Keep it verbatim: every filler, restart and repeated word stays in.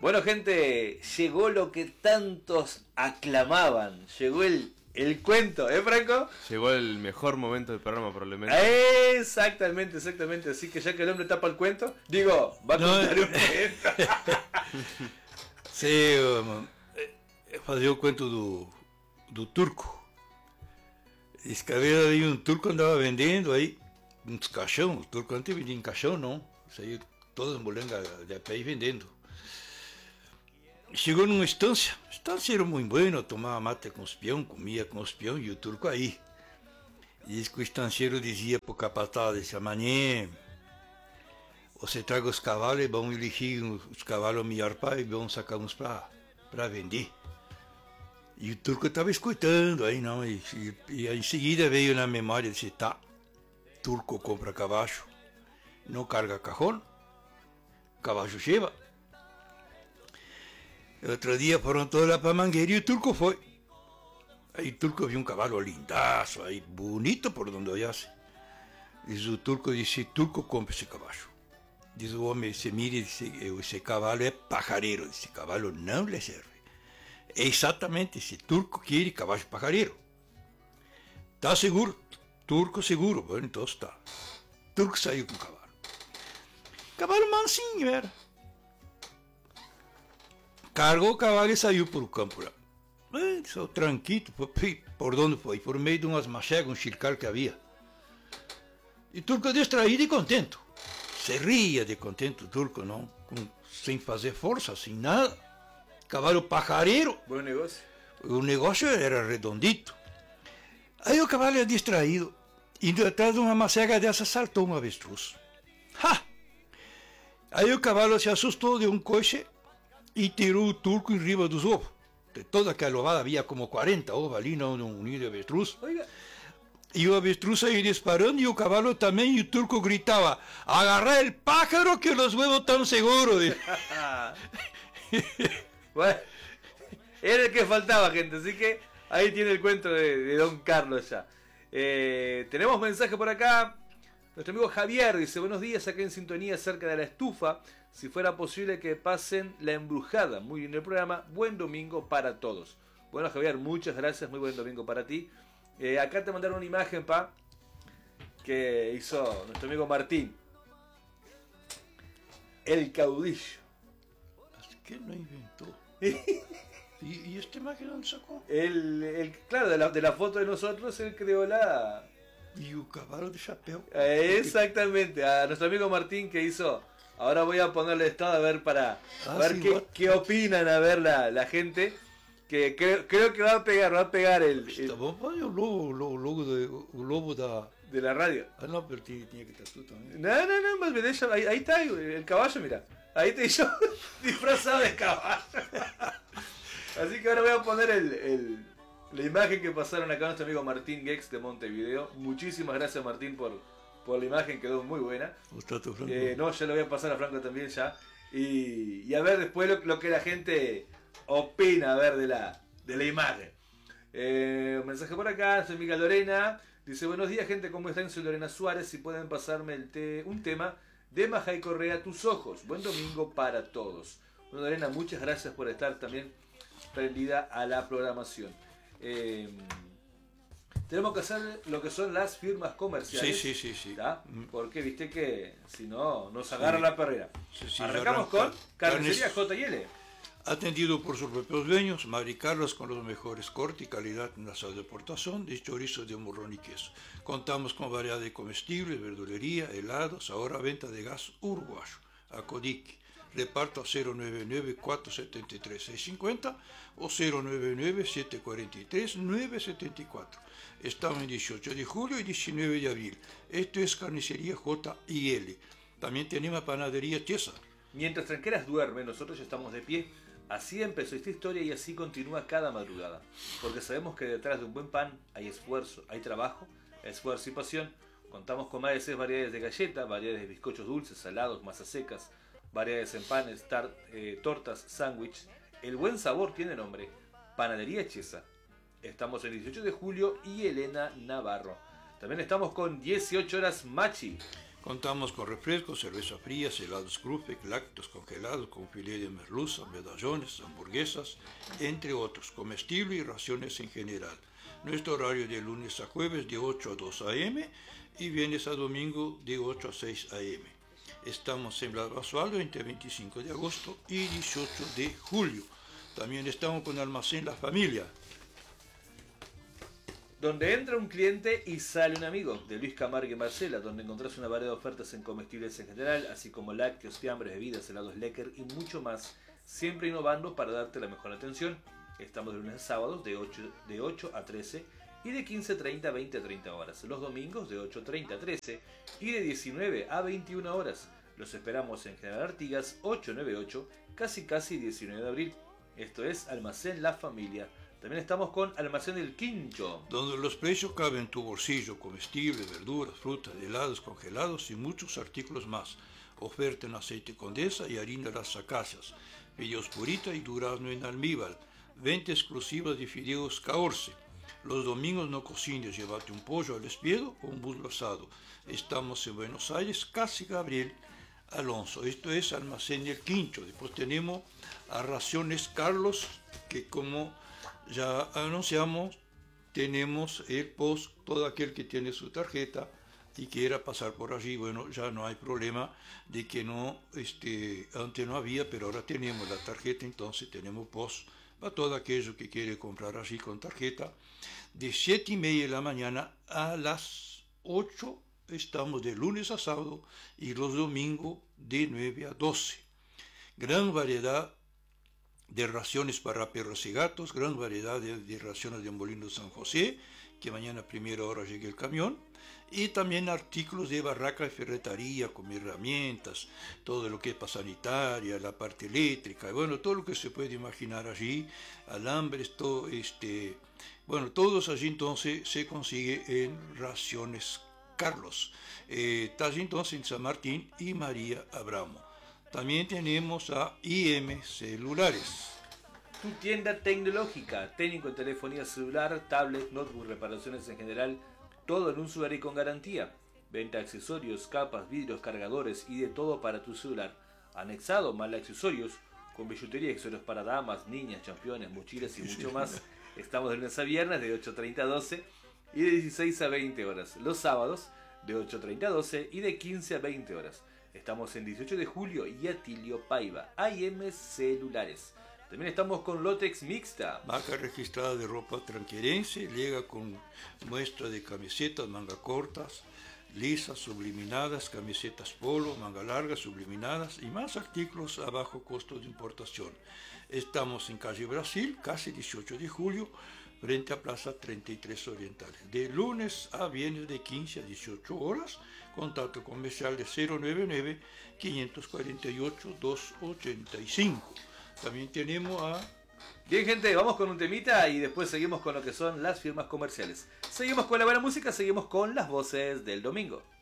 Bueno, gente, llegó lo que tantos aclamaban. Llegó el, el cuento, ¿eh, Franco? Llegó el mejor momento del programa, probablemente. Exactamente, exactamente. Así que ya que el hombre tapa el cuento, digo, va a No, contar un cuento. Sim, um, fazer o conto do, do turco. Esse cabelo aí, um turco andava vendendo aí uns caixão. O turco antes vendia em caixão, não. Isso aí, todas as molengas de a pé vendendo. Chegou numa estância. A estância era muito boa, tomava mate com os peão, comia com os peão e o turco aí. Diz que o estanceiro dizia pro capataz, disse, amanhã você traga os cavalos e vamos elegir os cavalos melhor para e vamos sacar uns para vender. E o turco estava escutando aí, não, e, e, e em seguida veio na memória, disse, tá, turco compra cavalo, não carga cajón, cavalo leva. Outro dia foram todos lá para Mangueira e o turco foi. Aí o turco viu um cavalo lindaço, aí bonito por onde olhasse. Diz o turco, disse, turco compra esse cavalo. Diz o homem, se mire, disse, esse cavalo é pajareiro, esse cavalo não lhe serve. É exatamente, esse turco quer cavalo pajareiro. Tá seguro? Turco seguro, bom, então está. Turco saiu com o cavalo. Cavalo mansinho era. Cargou o cavalo e saiu por o campo lá. Só tranquilo, por onde foi? Por meio de umas machegas, um chilcar que havia. E o turco distraído e contente. Se ria de contente o turco, não? Com, sem fazer força, sem nada. Cavalo pajareiro. Bom negócio. O negócio era redondito. Aí o cavalo é distraído. Indo atrás de uma macega dessa, saltou um avestruz. Ha! Aí o cavalo se assustou de um coche e tirou o turco em riba dos ovos. De toda aquela ovada havia como quarenta ovos ali, não, num ninho de avestruz. Oiga. E o avestruz saiu disparando e o cavalo também, e o turco gritava, agarra el pájaro que los huevos están seguros. Bueno, era el que faltaba, gente, así que ahí tiene el cuento de, de Don Carlos ya. Eh, tenemos mensaje por acá. Nuestro amigo Javier dice, buenos días, acá en sintonía cerca de la estufa. Si fuera posible que pasen La Embrujada. Muy bien el programa. Buen domingo para todos. Bueno, Javier, muchas gracias. Muy buen domingo para ti. Eh, acá te mandaron una imagen, pa, que hizo nuestro amigo Martín. El caudillo. Mas que não inventou? ¿Y, ¿Y este imagen dónde sacó? El, el, claro, de la, de la foto de nosotros, él creó la... Y o cavalo de chapéu. Eh, exactamente, a nuestro amigo Martín que hizo. Ahora voy a ponerle estado a ver para Ah, a ver sí, qué, va. qué opinan, a ver la, la gente. Que creo, creo que va a pegar, va a pegar el, Está el bom, olha o logo, o logo, de, o logo da... de la radio. Ah, não, pero tinha, tinha que estar tu também. No, no, no, más bien, ella- ahí, ahí está el caballo, mira. Ahí estoy yo disfrazado de caballo. Así que ahora voy a poner el, el, la imagen que pasaron acá nuestro amigo Martín Gex de Montevideo. Muchísimas gracias, Martín, por, por la imagen, quedó muy buena. Está tu Franco? Eh, no, ya lo voy a pasar a Franco también ya. Y, y a ver después lo, lo que la gente opina, a ver, de la, de la imagen. Eh, un mensaje por acá, soy amiga Lorena. Dice, buenos días, gente, ¿cómo están? Soy Lorena Suárez. Si pueden pasarme el te un tema de Majay Correa, Tus Ojos. Buen domingo para todos. Bueno, Lorena, muchas gracias por estar también prendida a la programación. Eh, tenemos que hacer lo que son las firmas comerciales. Sí, sí, sí, sí. ¿tá? Porque viste que si no nos agarra Sí. la perrera. Sí, sí, Arrancamos arranca. con Carnicería Carnes- J y L. Atendido por sus propios dueños, Mari Carlos, con los mejores cortes y calidad en la sal de portación de chorizo de morrón y queso. Contamos con variedad de comestibles, verdulería, helados, ahora venta de gas uruguayo. Acodic, reparto a cero nueve nueve, cuatro siete tres, seis cinco cero o cero nueve nueve, siete cuatro tres, nueve siete cuatro. Estamos en dieciocho de julio y diecinueve de abril. Esto es Carnicería J y L. También tenemos Panadería Chiesa. Mientras Tranqueras duerme, nosotros ya estamos de pie. Así empezó esta historia y así continúa cada madrugada. Porque sabemos que detrás de un buen pan hay esfuerzo, hay trabajo, esfuerzo y pasión. Contamos con más de seis variedades de galletas, variedades de bizcochos dulces, salados, masas secas, variedades en panes, tar- eh, tortas, sándwich. El buen sabor tiene nombre. Panadería Chiesa. Estamos en dieciocho de julio y Elena Navarro. También estamos con dieciocho horas Machi. Contamos con refrescos, cerveza frías, helados Krufek, lácteos congelados con filé de merluza, medallones, hamburguesas, entre otros, comestible y raciones en general. Nuestro horario de lunes a jueves de ocho a dos a eme y viernes a domingo de ocho a seis a eme. Estamos en Blas Basualdo entre veinticinco de agosto y dieciocho de julio. También estamos con Almacén La Familia, donde entra un cliente y sale un amigo, de Luis Camargo y Marcela, donde encontrás una variedad de ofertas en comestibles en general, así como lácteos, fiambres, bebidas, helados Lecker y mucho más, siempre innovando para darte la mejor atención. Estamos de lunes a sábados de ocho, de ocho a trece y de quince treinta a veinte treinta horas. Los domingos de ocho treinta a trece y de diecinueve a veintiuna horas. Los esperamos en General Artigas ochocientos noventa y ocho, casi casi diecinueve de abril. Esto es Almacén La Familia. También estamos con Almacén El Quincho, donde los precios caben en tu bolsillo, comestibles, verduras, frutas, helados congelados y muchos artículos más. Oferta en aceite Condesa y harina Las Acacias, fideos Purita y durazno en almíbar. Venta exclusiva de fideos Caorce. Los domingos no cocines, llévate un pollo al espiedo o un muslo asado. Estamos en Buenos Aires, casi Gabriel Alonso. Esto es Almacén El Quincho. Después tenemos a Raciones Carlos, que como ya anunciamos, tenemos el post, todo aquel que tiene su tarjeta y quiera pasar por allí, bueno, ya no hay problema de que no, este, antes no había, pero ahora tenemos la tarjeta, entonces tenemos post para todo aquello que quiere comprar allí con tarjeta. De siete y media de la mañana a las ocho estamos de lunes a sábado y los domingos de nueve a doce. Gran variedad de raciones para perros y gatos, gran variedad de, de raciones de Molino San José, que mañana a primera hora llegue el camión, y también artículos de barraca de ferretería, como herramientas, todo lo que es para sanitaria, la parte eléctrica, bueno, todo lo que se puede imaginar allí, alambres, todo este, bueno, todos allí entonces se consigue en Raciones Carlos, eh, está allí entonces en San Martín y María Abramo. También tenemos a I M Celulares, tu tienda tecnológica, técnico en telefonía celular, tablet, notebook, reparaciones en general, todo en un lugar y con garantía. Venta de accesorios, capas, vidrios, cargadores y de todo para tu celular. Anexado, mal accesorios, con billutería y accesorios para damas, niñas, championes, mochilas y mucho más. Estamos de lunes a viernes de ocho treinta a doce y de dieciséis a veinte horas. Los sábados de ocho treinta a doce y de quince a veinte horas. Estamos en dieciocho de julio y Atilio Paiva, I M Celulares. También estamos con Lotex Mixta, marca registrada de ropa tranquerense, llega con muestra de camisetas, manga cortas, lisas, subliminadas, camisetas polo, manga larga, subliminadas y más artículos a bajo costo de importación. Estamos en calle Brasil, casi dieciocho de julio, frente a Plaza treinta y tres Orientales. De lunes a viernes de quince a dieciocho horas, contacto comercial de cero noventa y nueve, quinientos cuarenta y ocho, doscientos ochenta y cinco. También tenemos a... Bien, gente, vamos con un temita y después seguimos con lo que son las firmas comerciales. Seguimos con la buena música, seguimos con las voces del domingo.